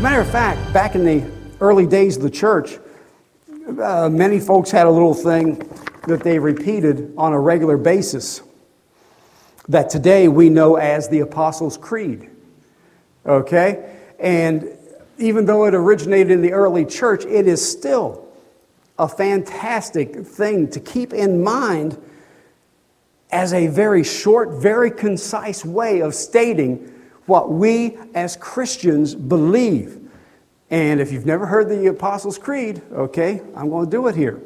a matter of fact, back in the early days of the church, many folks had a little thing that they repeated on a regular basis that today we know as the Apostles' Creed. Okay? And even though it originated in the early church, it is still a fantastic thing to keep in mind as a very short, very concise way of stating what we as Christians believe. And if you've never heard the Apostles' Creed, okay, I'm going to do it here.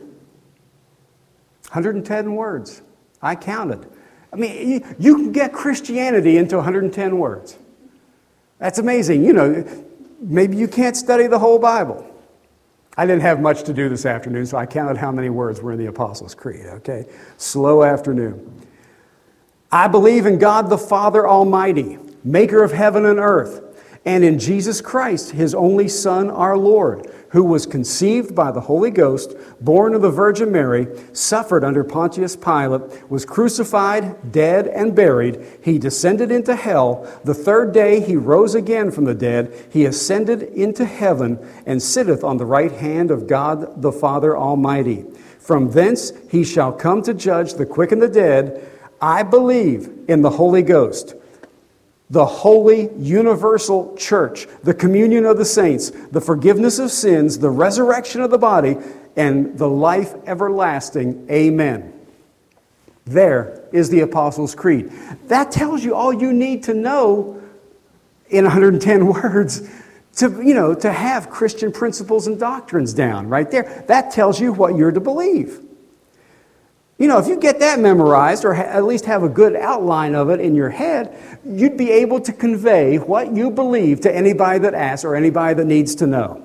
110 words. I counted. I mean, you can get Christianity into 110 words. That's amazing. You know, maybe you can't study the whole Bible. I didn't have much to do this afternoon, so I counted how many words were in the Apostles' Creed, okay? Slow afternoon. I believe in God the Father Almighty, maker of heaven and earth, and in Jesus Christ, His only Son, our Lord, who was conceived by the Holy Ghost, born of the Virgin Mary, suffered under Pontius Pilate, was crucified, dead, and buried. He descended into hell. The third day He rose again from the dead. He ascended into heaven and sitteth on the right hand of God the Father Almighty. From thence He shall come to judge the quick and the dead. I believe in the Holy Ghost, the holy universal church, the communion of the saints, the forgiveness of sins, the resurrection of the body, and the life everlasting. Amen. There is the Apostles' Creed. That tells you all you need to know in 110 words to have Christian principles and doctrines down right there. That tells you what you're to believe. You know, if you get that memorized, or at least have a good outline of it in your head, you'd be able to convey what you believe to anybody that asks or anybody that needs to know.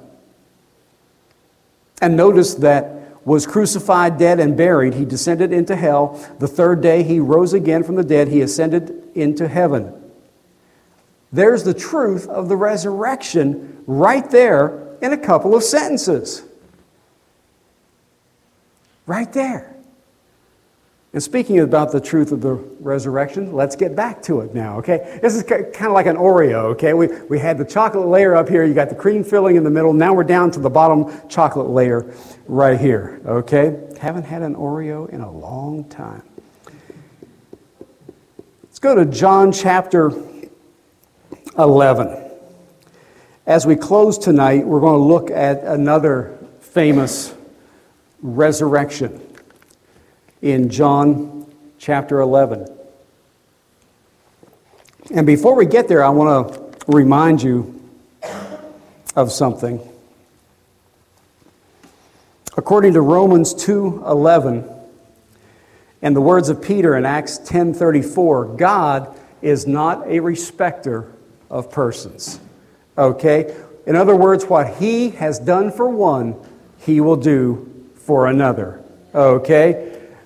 And notice that was crucified, dead, and buried. He descended into hell. The third day He rose again from the dead. He ascended into heaven. There's the truth of the resurrection right there in a couple of sentences. Right there. And speaking about the truth of the resurrection, let's get back to it now, okay? This is kind of like an Oreo, okay? We had the chocolate layer up here. You got the cream filling in the middle. Now we're down to the bottom chocolate layer right here, okay? Haven't had an Oreo in a long time. Let's go to John chapter 11. As we close tonight, we're going to look at another famous resurrection in John chapter 11. And before we get there, I want to remind you of something. According to Romans 2:11 and the words of Peter in Acts 10:34, God is not a respecter of persons. Okay? In other words, what He has done for one, He will do for another. Okay?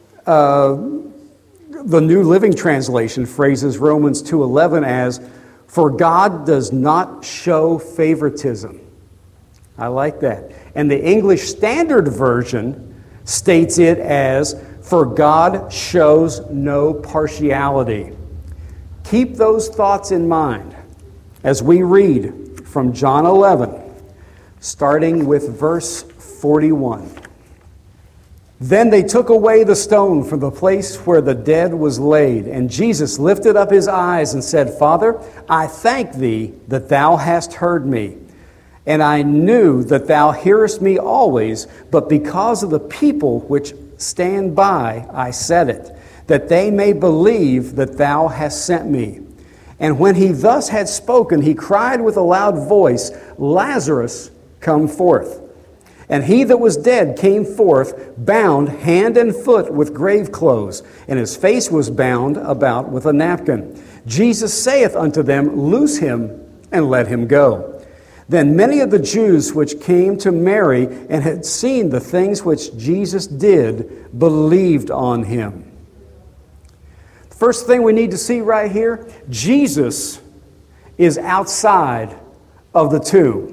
The New Living Translation phrases Romans 2:11 as, "For God does not show favoritism." I like that. And the English Standard Version states it as, "For God shows no partiality." Keep those thoughts in mind as we read from John 11, starting with verse 41. Then they took away the stone from the place where the dead was laid. And Jesus lifted up His eyes and said, "Father, I thank Thee that Thou hast heard me. And I knew that Thou hearest me always, but because of the people which stand by, I said it, that they may believe that Thou hast sent me." And when He thus had spoken, He cried with a loud voice, "Lazarus, come forth." And he that was dead came forth, bound hand and foot with grave clothes, and his face was bound about with a napkin. Jesus saith unto them, "Loose him, and let him go." Then many of the Jews which came to Mary and had seen the things which Jesus did believed on Him. The first thing we need to see right here, Jesus is outside of the tomb.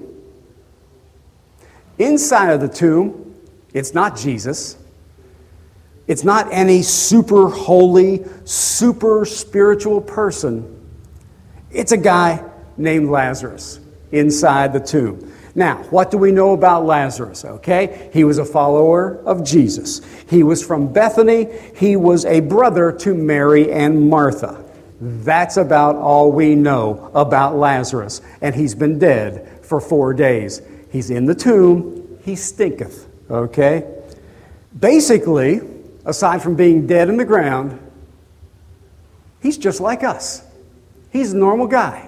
Inside of the tomb, it's not Jesus. It's not any super holy, super spiritual person. It's a guy named Lazarus. inside the tomb. Now, what do we know about Lazarus? Okay, he was a follower of Jesus. He was from Bethany. He was a brother to Mary and Martha. That's about all we know about Lazarus. And he's been dead for 4 days. He's in the tomb. He stinketh. Okay? Basically, aside from being dead in the ground, he's just like us. He's a normal guy.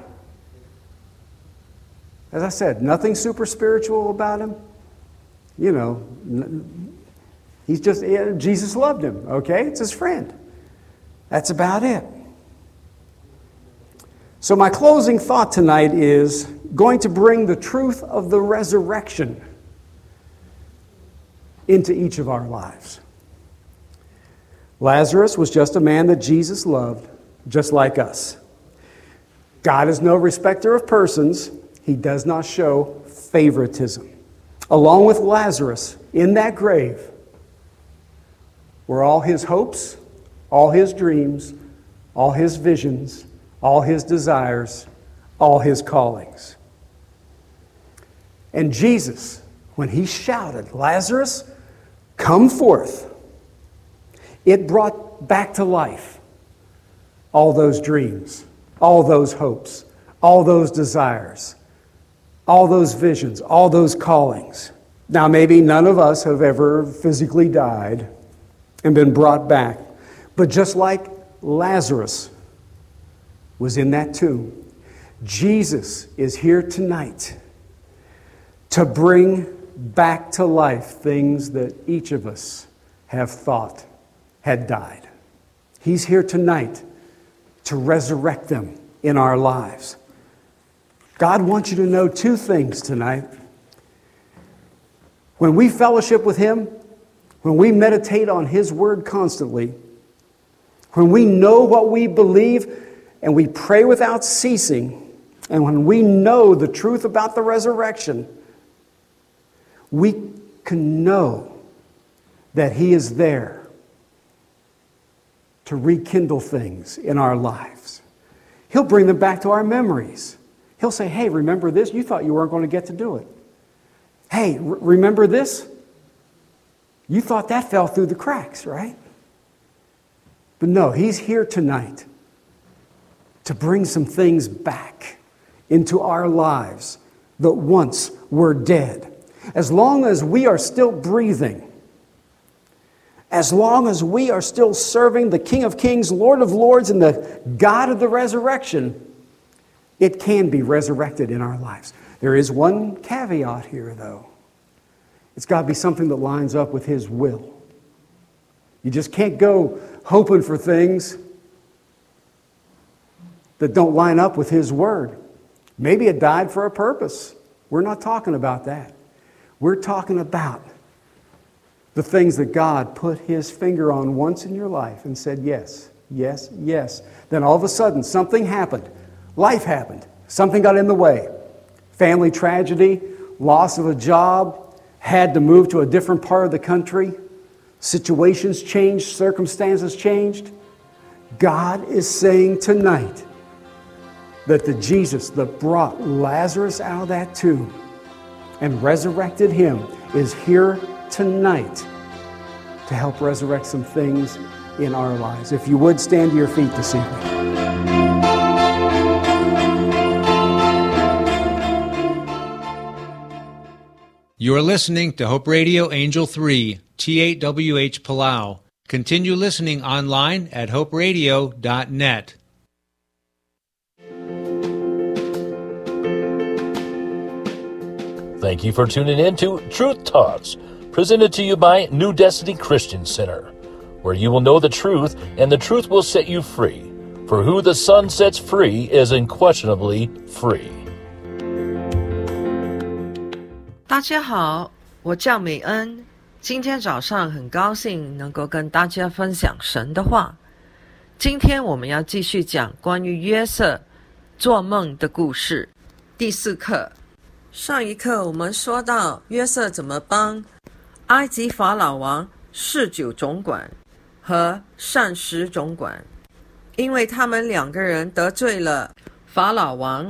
As I said, nothing super spiritual about him. You know, he's just, Jesus loved him, okay? It's his friend. That's about it. So my closing thought tonight is going to bring the truth of the resurrection into each of our lives. Lazarus was just a man that Jesus loved, just like us. God is no respecter of persons. He does not show favoritism. Along with Lazarus, in that grave, were all his hopes, all his dreams, all his visions, all his desires, all his callings. And Jesus, when he shouted, "Lazarus, come forth," it brought back to life all those dreams, all those hopes, all those desires, all those visions, all those callings. Now, maybe none of us have ever physically died and been brought back. But just like Lazarus was in that tomb, Jesus is here tonight to bring back to life things that each of us have thought had died. He's here tonight to resurrect them in our lives. God wants you to know two things tonight. When we fellowship with Him, when we meditate on His Word constantly, when we know what we believe and we pray without ceasing, and when we know the truth about the resurrection, we can know that He is there to rekindle things in our lives. He'll bring them back to our memories. He'll say, "Hey, remember this? You thought you weren't going to get to do it. Hey, remember this? You thought that fell through the cracks, right?" But no, He's here tonight to bring some things back into our lives that once were dead. As long as we are still breathing, as long as we are still serving the King of Kings, Lord of Lords, and the God of the resurrection, it can be resurrected in our lives. There is one caveat here, though. It's got to be something that lines up with His will. You just can't go hoping for things that don't line up with His Word. Maybe it died for a purpose. We're not talking about that. We're talking about the things that God put His finger on once in your life and said, yes, yes, yes. Then all of a sudden, something happened. Life happened. Something got in the way. Family tragedy, loss of a job, had to move to a different part of the country. Situations changed, circumstances changed. God is saying tonight that the Jesus that brought Lazarus out of that tomb and resurrected him is here tonight to help resurrect some things in our lives. If you would, stand to your feet this evening. You are listening to Hope Radio Angel 3, T8WH Palau. Continue listening online at hoperadio.net. Thank you for tuning in to Truth Talks, presented to you by New Destiny Christian Center, where you will know the truth and the truth will set you free. For who the Son sets free is unquestionably free. 大家好，我叫美恩。今天早上很高兴能够跟大家分享神的话。今天我们要继续讲关于约瑟做梦的故事。第4课，上一课我们说到约瑟怎么帮埃及法老王侍酒总管和膳食总管，因为他们两个人得罪了法老王，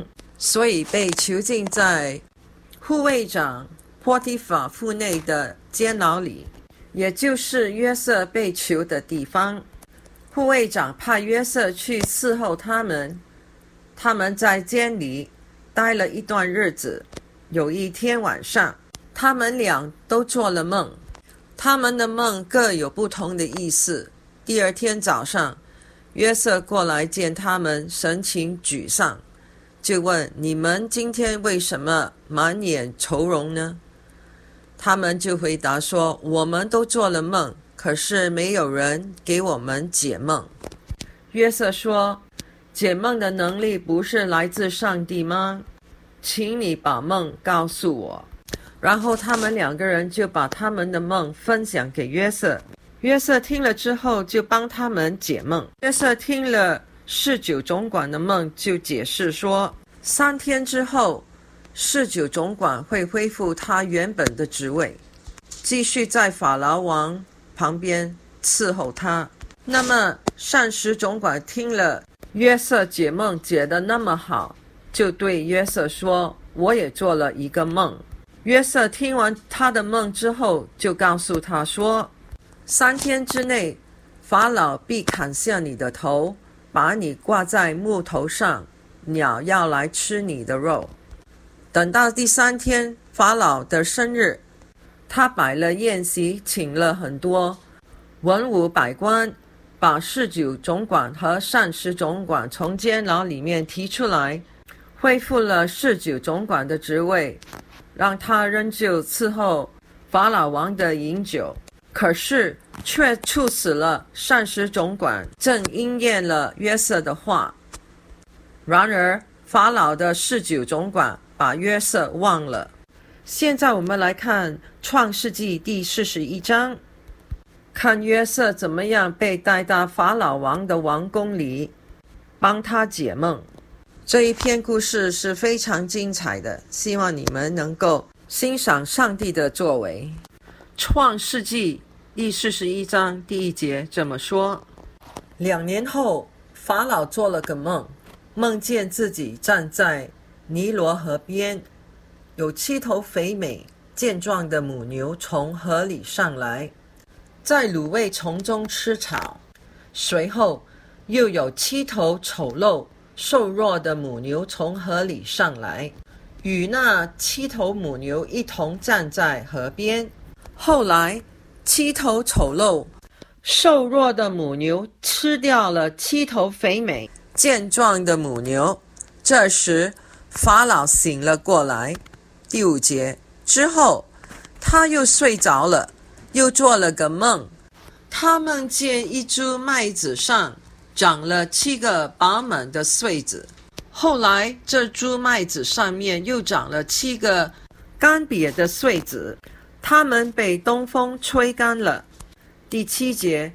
所以被囚禁在护卫长波提法府内的监牢里，也就是约瑟被囚的地方。护卫长派约瑟去伺候他们，他们在监里待了一段日子。有一天晚上，他们俩都做了梦，他们的梦各有不同的意思。第二天早上，约瑟过来见他们，神情沮丧，就问：你们今天为什么满眼愁容呢？他们就回答说：我们都做了梦，可是没有人给我们解梦。约瑟说：解梦的能力不是来自上帝吗？请你把梦告诉我。然后他们两个人就把他们的梦分享给约瑟。约瑟听了之后就帮他们解梦。约瑟听了侍酒总管的梦，就解释说，3天之后，侍酒总管会恢复他原本的职位，继续在法老王旁边伺候他。那么膳食总管听了约瑟解梦解得那么好，就对约瑟说：我也做了一个梦。约瑟听完他的梦之后，就告诉他说：3天之内，法老必砍下你的头，把你挂在木头上，鸟要来吃你的肉。等到第3天，法老的生日，他摆了宴席，请了很多文武百官，把侍酒总管和膳食总管从监牢里面提出来，恢复了侍酒总管的职位，让他仍旧伺候法老王的饮酒，可是却处死了膳食总管，正应验了约瑟的话。然而法老的侍酒总管把约瑟忘了。现在我们来看创世纪第41章，看约瑟怎么样被带到法老王的王宫里，帮他解梦。这一篇故事是非常精彩的，希望你们能够欣赏上帝的作为。创世纪第41章第1节这么说：2年后，法老做了个梦，梦见自己站在尼罗河边，有7头肥美健壮的母牛从河里上来，在芦苇丛中吃草。随后又有7头丑陋瘦弱的母牛从河里上来，与那7头母牛一同站在河边。后来7头丑陋瘦弱的母牛吃掉了7头肥美健壮的母牛。这时法老醒了过来。第5节之后，他又睡着了，又做了个梦。他梦见一株麦子上长了7个饱满的穗子，后来这株麦子上面又长了7个干瘪的穗子，它们被东风吹干了。第7节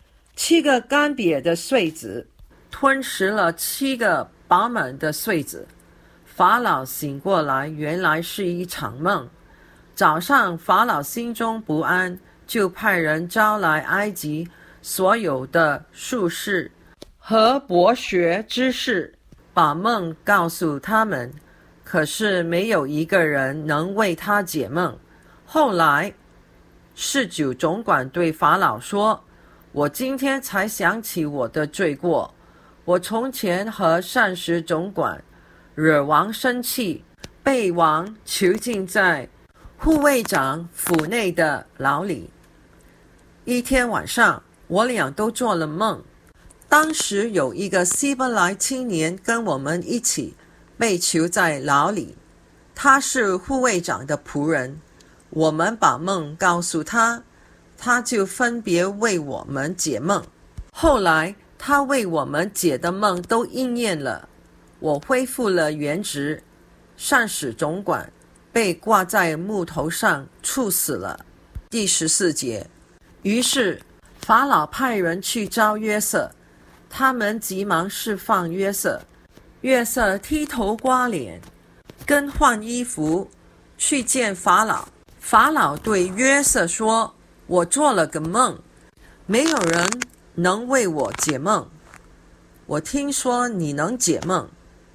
，7个干瘪的穗子吞食了7个饱满的穗子。法老醒过来，原来是一场梦。早上法老心中不安，就派人招来埃及所有的术士和博学之士，把梦告诉他们，可是没有一个人能为他解梦。后来侍酒总管对法老说：我今天才想起我的罪过，我从前和膳食总管惹王生气，被王囚禁在护卫长府内的牢里。一天晚上，我俩都做了梦，当时有一个希伯来青年跟我们一起被囚在牢里，他是护卫长的仆人。我们把梦告诉他，他就分别为我们解梦。后来他为我们解的梦都应验了，我恢复了原职，膳食总管被挂在木头上处死了。第14节，于是法老派人去招约瑟，他们急忙释放约瑟。约瑟剃头刮脸，更换衣服，去见法老。法老对约瑟说：我做了个梦，没有人能为我解梦。我听说你能解梦，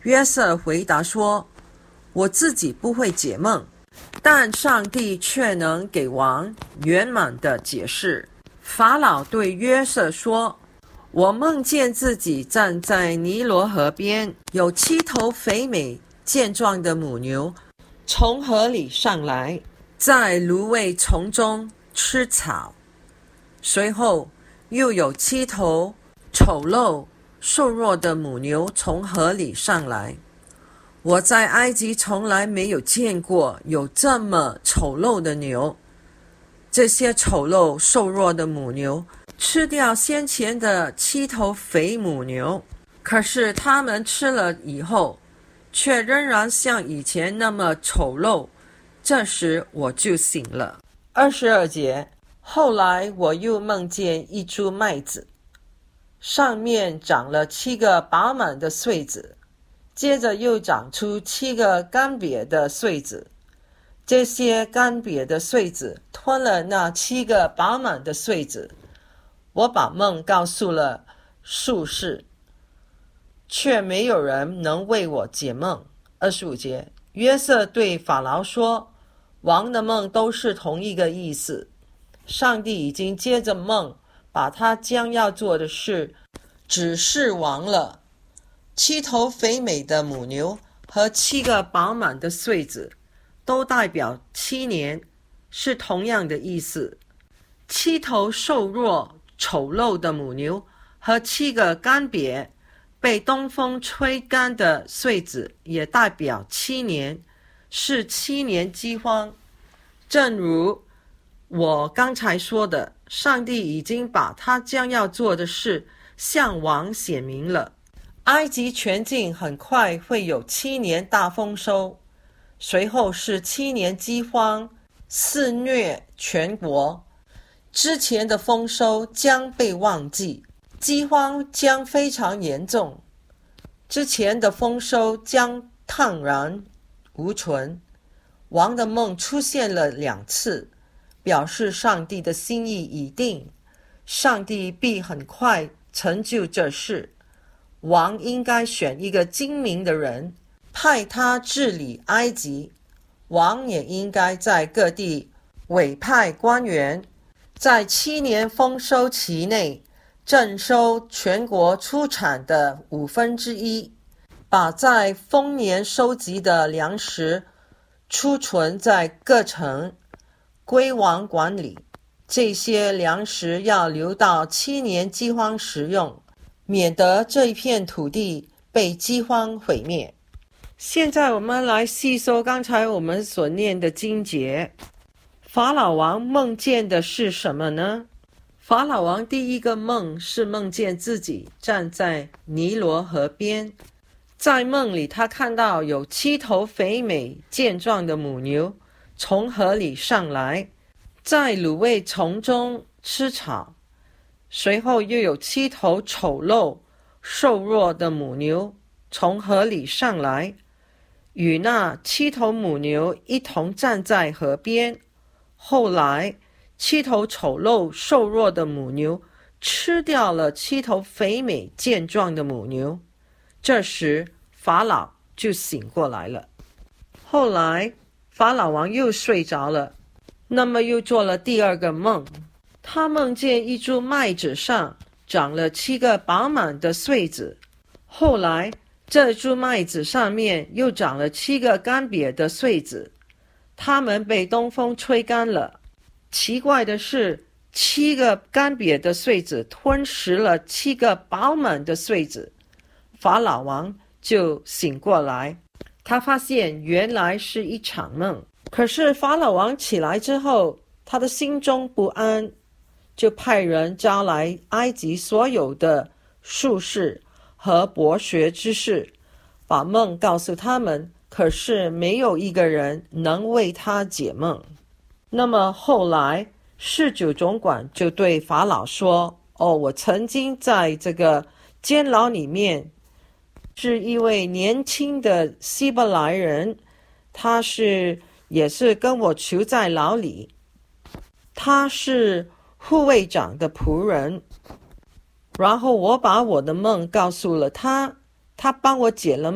约瑟回答说，我自己不会解梦，但上帝却能给王圆满的解释。法老对约瑟说，我梦见自己站在尼罗河边，有7头肥美健壮的母牛从河里上来，在芦苇丛中吃草。随后又有7头丑陋瘦弱的母牛从河里上来。我在埃及从来没有见过有这么丑陋的牛。这些丑陋瘦弱的母牛吃掉先前的7头肥母牛，可是它们吃了以后却仍然像以前那么丑陋。这时我就醒了。22节，后来我又梦见一株麦子，上面长了7个饱满的穗子，接着又长出7个干瘪的穗子，这些干瘪的穗子吞了那7个饱满的穗子。我把梦告诉了术士，却没有人能为我解梦。25节，约瑟对法老说，王的梦都是同一个意思。上帝已经接着梦把他将要做的事指示王了。7头肥美的母牛和7个饱满的穗子都代表7年，是同样的意思。7头瘦弱丑陋的母牛和7个干瘪被东风吹干的穗子也代表7年，是7年饥荒。正如我刚才说的，上帝已经把他将要做的事向王显明了。埃及全境很快会有7年大丰收，随后是7年饥荒肆虐全国。之前的丰收将被忘记，饥荒将非常严重，之前的丰收将荡然无存。王的梦出现了2次，表示上帝的心意已定，上帝必很快成就这事。王应该选一个精明的人，派他治理埃及。王也应该在各地委派官员，在7年丰收期内征收全国出产的1/5，把在丰年收集的粮食储存在各城，归王管理。这些粮食要留到7年饥荒时用，免得这一片土地被饥荒毁灭。现在我们来细说刚才我们所念的经节。法老王梦见的是什么呢？法老王第一个梦是梦见自己站在尼罗河边，在梦里他看到有7头肥美健壮的母牛从河里上来，在芦苇丛中吃草。随后又有7头丑陋瘦弱的母牛从河里上来，与那7头母牛一同站在河边。后来7头丑陋瘦弱的母牛吃掉了7头肥美健壮的母牛。这时法老就醒过来了。后来法老王又睡着了，那么又做了第二个梦。他梦见一株麦子上长了7个饱满的穗子，后来这株麦子上面又长了7个干瘪的穗子，它们被东风吹干了。奇怪的是，7个干瘪的穗子吞食了7个饱满的穗子。法老王就醒过来，他发现原来是一场梦。可是法老王起来之后，他的心中不安，就派人招来埃及所有的术士和博学之士，把梦告诉他们，可是没有一个人能为他解梦。那么后来侍酒总管就对法老说，我曾经在这个监牢里面是一位年轻的希伯来人，他也是跟我囚在牢里，他是护卫长的仆人。然后我把我的梦告诉了他，他帮我解了梦，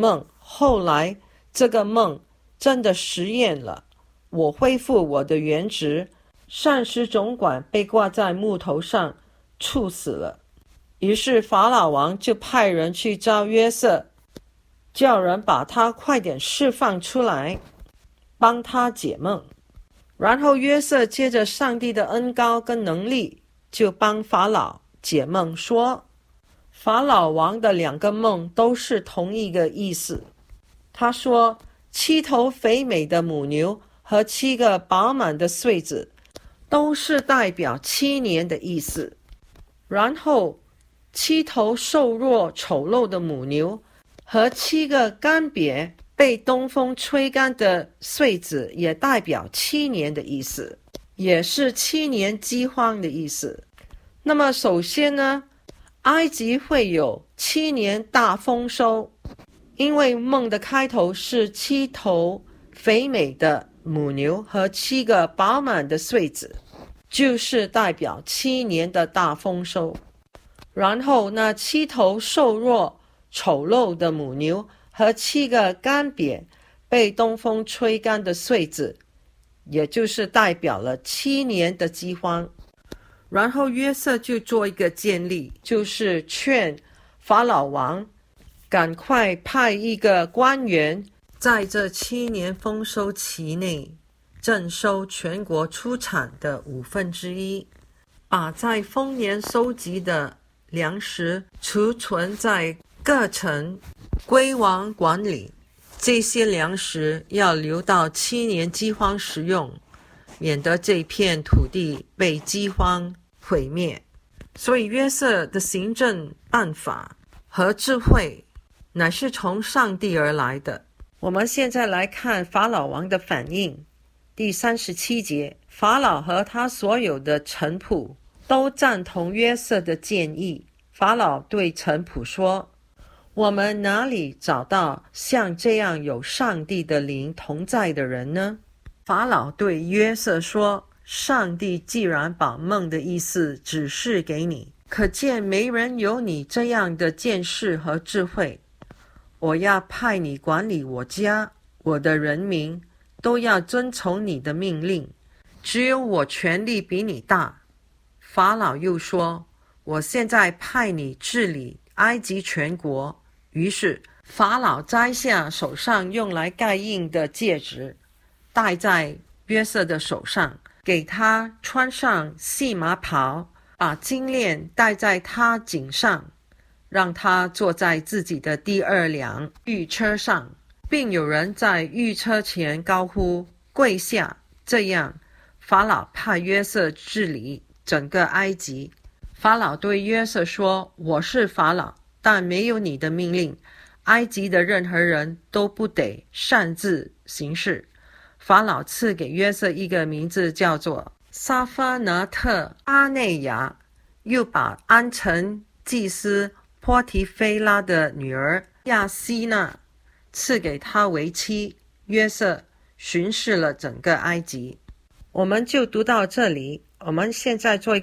后来这个梦真的实验了，我恢复我的原职，膳食总管被挂在木头上处死了。于是法老王就派人去找约瑟，叫人把他快点释放出来，帮他解梦。然后约瑟借着上帝的恩膏跟能力，就帮法老解梦说，法老王的2个梦都是同一个意思。他说7头肥美的母牛和7个饱满的穗子都是代表7年的意思。然后7头瘦弱丑陋的母牛和7个干瘪被东风吹干的穗子也代表7年的意思，也是7年饥荒的意思。那么首先呢，埃及会有7年大丰收，因为梦的开头是7头肥美的母牛和7个饱满的穗子，就是代表7年的大丰收。然后那7头瘦弱丑陋的母牛和7个干瘪被东风吹干的穗子，也就是代表了7年的饥荒。然后约瑟就做一个建议，就是劝法老王赶快派一个官员，在这7年丰收期内征收全国出产的1/5，把在丰年收集的粮食储存在各城归王管理，这些粮食要留到7年饥荒时用，免得这片土地被饥荒毁灭。所以约瑟的行政办法和智慧乃是从上帝而来的。我们现在来看法老王的反应。第37节，法老和他所有的臣仆都赞同约瑟的建议。法老对臣仆说，我们哪里找到像这样有上帝的灵同在的人呢？法老对约瑟说，上帝既然把梦的意思指示给你，可见没人有你这样的见识和智慧。我要派你管理我家，我的人民都要遵从你的命令，只有我权力比你大。法老又说，我现在派你治理埃及全国。于是法老摘下手上用来盖印的戒指，戴在约瑟的手上，给他穿上细麻袍，把金链戴在他颈上，让他坐在自己的第2辆御车上，并有人在御车前高呼跪下。这样法老派约瑟治理整个埃及。法老对约瑟说，我是法老，但没有你的命令，埃及的任何人都不得擅自行事。法老赐给约瑟一个名字，叫做撒法拿特阿内亚，又把安城祭司波提菲拉的女儿亚西娜赐给他为妻。约瑟巡视了整个埃及。我们就读到这里，我们现在做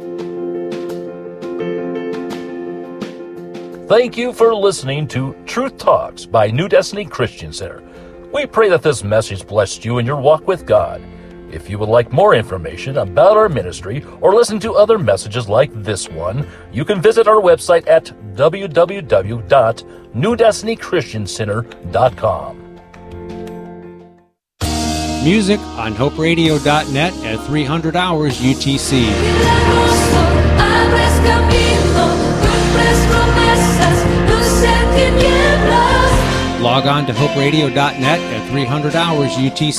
Thank you for listening to Truth Talks by New Destiny Christian Center. We pray that this message blessed you in your walk with God. If you would like more information about our ministry or listen to other messages like this one, you can visit our website at www.newdestinychristiancenter.com. Music on hoperadio.net at 300 hours UTC. Log on to hoperadio.net at 300 hours UTC.